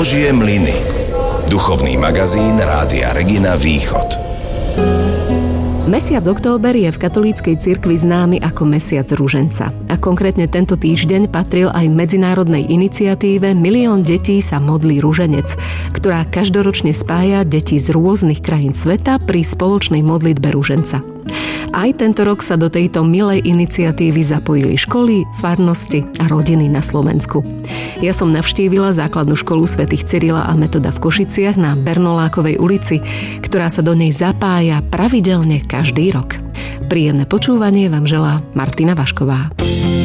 Božie mlyny. Duchovný magazín Rádia Regina Východ. Mesiac október je v katolíckej cirkvi známy ako mesiac ruženca. A konkrétne tento týždeň patril aj medzinárodnej iniciatíve Milión detí sa modlí ruženec, ktorá každoročne spája deti z rôznych krajín sveta pri spoločnej modlitbe ruženca. Aj tento rok sa do tejto milej iniciatívy zapojili školy, farnosti a rodiny na Slovensku. Ja som navštívila základnú školu svätých Cyrila a Metoda v Košiciach na Bernolákovej ulici, ktorá sa do nej zapája pravidelne každý rok. Príjemné počúvanie vám želá Martina Vašková.